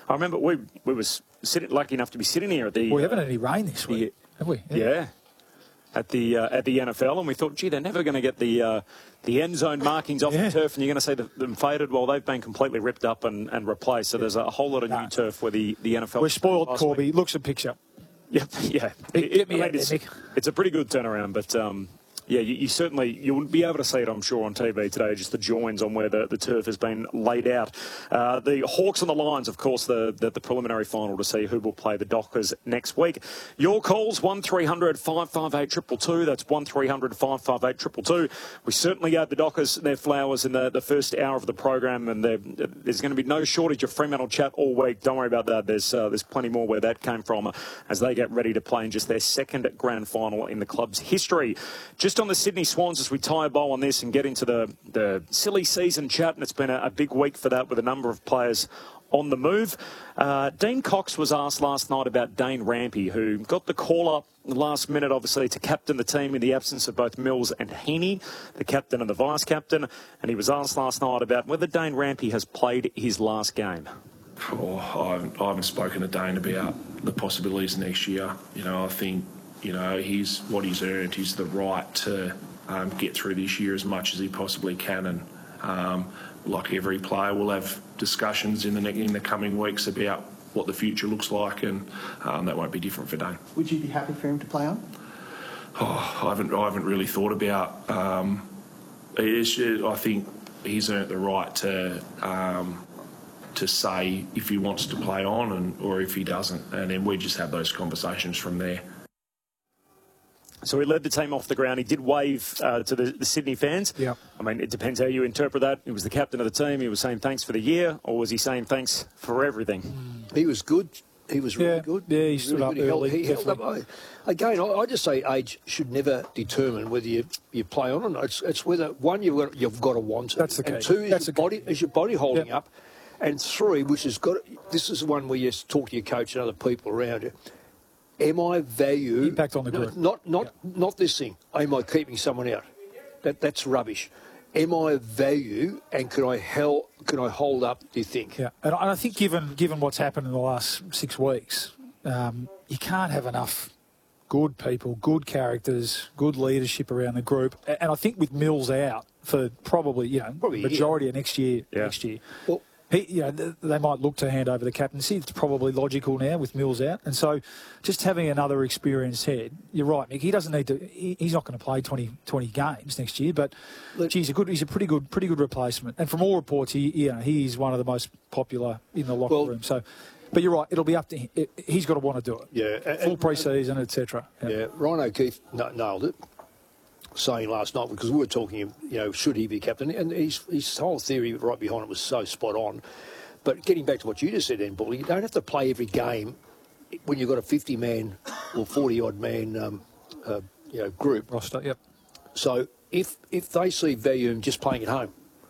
I remember we was lucky enough to be sitting here at the... We haven't had any rain this week, have we? Yeah. At the NFL, and we thought, gee, they're never going to get the end zone markings off the turf, and you're going to see them faded. Well, they've been completely ripped up and replaced, so there's a whole lot of new turf where the NFL... We're spoiled, Corby. Looks a picture. Yeah. It's a pretty good turnaround, but... Yeah, you wouldn't be able to see it, I'm sure, on TV today, just the joins on where the turf has been laid out. The Hawks and the Lions, of course, the preliminary final to see who will play the Dockers next week. Your calls, 1300 558 222. That's 1300 558 222. We certainly gave the Dockers their flowers in the first hour of the program, and there's going to be no shortage of Fremantle chat all week. Don't worry about that. There's plenty more where that came from as they get ready to play in just their second grand final in the club's history. Just on the Sydney Swans, as we tie a bow on this and get into the silly season chat, and it's been a big week for that with a number of players on the move. Dean Cox was asked last night about Dane Rampy, who got the call up last minute, obviously, to captain the team in the absence of both Mills and Heaney, the captain and the vice-captain. And he was asked last night about whether Dane Rampy has played his last game. I haven't spoken to Dane about the possibilities next year. I think he's what he's earned. He's the right to get through this year as much as he possibly can. And like every player, we'll have discussions in the coming weeks about what the future looks like, and that won't be different for Dane. Would you be happy for him to play on? I haven't really thought about. I think he's earned the right to say if he wants to play on or if he doesn't, and then we just have those conversations from there. So he led the team off the ground. He did wave to the Sydney fans. Yeah. I mean, it depends how you interpret that. He was the captain of the team. He was saying thanks for the year, or was he saying thanks for everything? He was good. He was really good. Yeah, he stood up early. He held up. Again, I just say age should never determine whether you play on or not. It's whether, one, you've got to want to. That's the key. And two, is your body holding up? And three, which has got, this is one where you talk to your coach and other people around you. Am I value impact on the group? Not this thing. Am I keeping someone out? That's rubbish. Am I of value, and can I hold up? Do you think? Yeah, and I think given what's happened in the last 6 weeks, you can't have enough good people, good characters, good leadership around the group. And I think with Mills out for probably majority of next year. Well, they might look to hand over the captaincy. It's probably logical now with Mills out. And so just having another experienced head, you're right, Mick, he doesn't need to, he's not going to play 20 games next year, but he's a pretty good replacement. And from all reports, he's one of the most popular in the locker room. So, but you're right, it'll be up to him. He's got to want to do it. Yeah. Full pre-season, etc. Yeah, Ryan O'Keefe nailed it, saying last night, because we were talking, should he be captain? And his whole theory right behind it was so spot on. But getting back to what you just said then, Bully, you don't have to play every game when you've got a 50-man or 40-odd man group. Roster, yep. So if they see value in just playing at home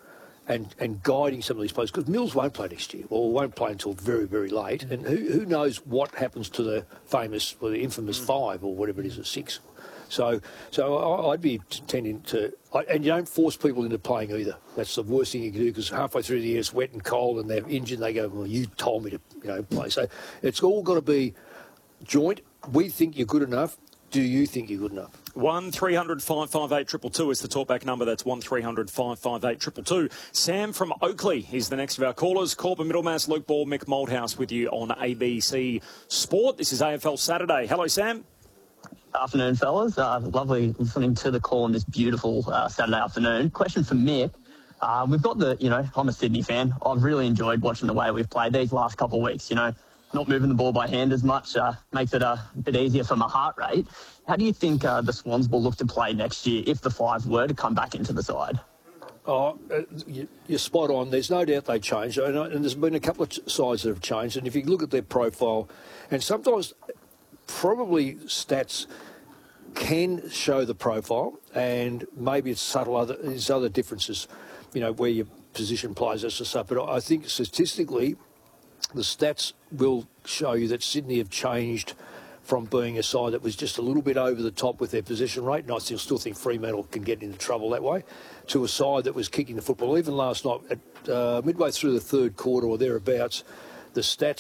and guiding some of these players, because Mills won't play next year, or won't play until very, very late, and who knows what happens to the famous, or the infamous 5 or whatever it is, or 6. So I'd be tending to... And you don't force people into playing either. That's the worst thing you can do, because halfway through the year it's wet and cold and they're injured and they go, well, you told me to play. So it's all got to be joint. We think you're good enough. Do you think you're good enough? 1300 558 222 is the talkback number. That's 1300 558 222. Sam from Oakley is the next of our callers. Corbin Middlemass, Luke Ball, Mick Malthouse with you on ABC Sport. This is AFL Saturday. Hello, Sam. Afternoon, fellas. Lovely listening to the call on this beautiful Saturday afternoon. Question for Mick. We've got I'm a Sydney fan. I've really enjoyed watching the way we've played these last couple of weeks. Not moving the ball by hand as much makes it a bit easier for my heart rate. How do you think the Swans will look to play next year if the 5 were to come back into the side? You're spot on. There's no doubt they changed. And there's been a couple of sides that have changed. And if you look at their profile, and sometimes probably stats can show the profile, and maybe it's subtle. There's other differences, where your position plays as a sub. But I think statistically, the stats will show you that Sydney have changed from being a side that was just a little bit over the top with their possession rate, and I still think Fremantle can get into trouble that way, to a side that was kicking the football. Even last night, at midway through the third quarter or thereabouts, the stats